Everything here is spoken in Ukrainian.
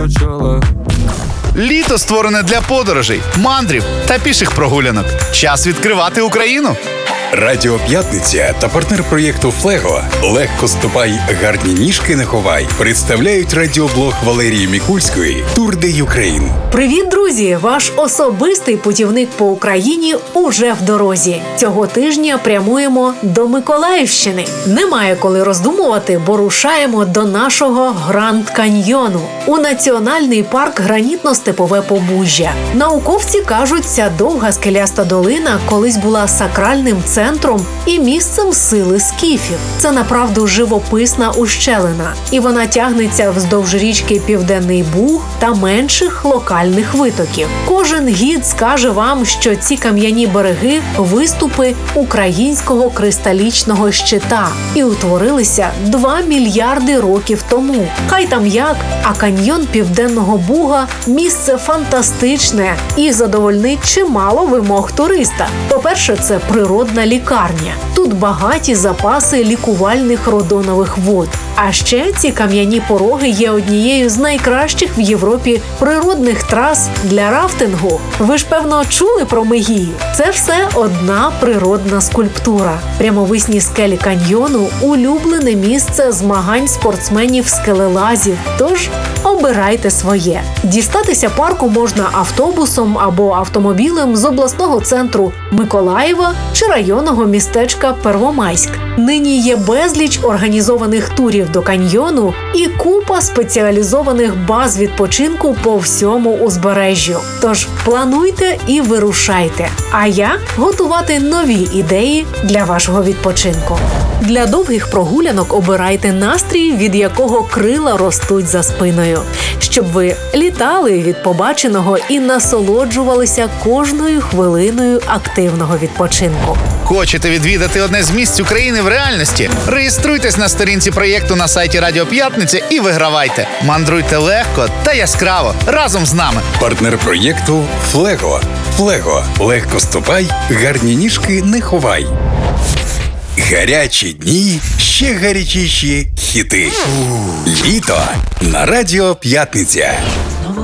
Літо створене для подорожей, мандрів та піших прогулянок. Час відкривати Україну. Радіо П'ятниця та партнер проєкту «Флего» «Легко ступай, гарні ніжки не ховай» представляють радіоблог Валерії Мікульської «Тур де Юкрейн». Привіт, друзі! Ваш особистий путівник по Україні уже в дорозі. Цього тижня прямуємо до Миколаївщини. Немає коли роздумувати, бо рушаємо до нашого Гранд-Каньйону у національний парк Гранітно-Степове Побужжя. Науковці кажуть, ця довга скеляста долина колись була сакральним центром і місцем сили скіфів. Це направду живописна ущелина, і вона тягнеться вздовж річки Південний Буг та менших локальних витоків. Кожен гід скаже вам, що ці кам'яні береги – виступи українського кристалічного щита і утворилися 2 мільярди років тому. Хай там як, а каньйон Південного Буга – місце фантастичне і задовольнить чимало вимог туриста. По-перше, це природна лікарня. Тут багаті запаси лікувальних родонових вод. А ще ці кам'яні пороги є однією з найкращих в Європі природних трас для рафтингу. Ви ж, певно, чули про Мегію? Це все одна природна скульптура. Прямовисні скелі каньйону – улюблене місце змагань спортсменів-скелелазів. Тож обирайте своє. Дістатися парку можна автобусом або автомобілем з обласного центру Миколаєва чи районного містечка Первомайськ. Нині є безліч організованих турів до каньйону і купа спеціалізованих баз відпочинку по всьому узбережжю. Тож плануйте і вирушайте. А я готувати нові ідеї для вашого відпочинку. Для довгих прогулянок обирайте настрій, від якого крила ростуть за спиною. Щоб ви літали від побаченого і насолоджувалися кожною хвилиною активного відпочинку. Хочете відвідати одне з місць України в реальності? Реєструйтесь на сторінці проєкту на сайті Радіо П'ятниця і вигравайте. Мандруйте легко та яскраво разом з нами. Партнер проєкту «Флего». «Флего» – легко ступай, гарні ніжки не ховай. Гарячі дні, ще гарячіші хіти. Літо на Радіо П'ятниця.